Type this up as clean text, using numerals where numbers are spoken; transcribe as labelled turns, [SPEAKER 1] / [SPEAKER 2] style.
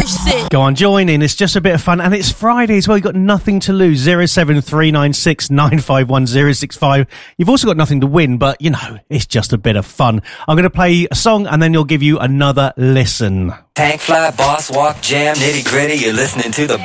[SPEAKER 1] Go on, join in. It's just a bit of fun. And it's Friday as well. You've got nothing to lose. 07396 951 065. You've also got nothing to win, but, you know, it's just a bit of fun. I'm going to play a song and then you'll give you another listen.
[SPEAKER 2] Tank fly, boss walk, jam, nitty gritty. You're listening to the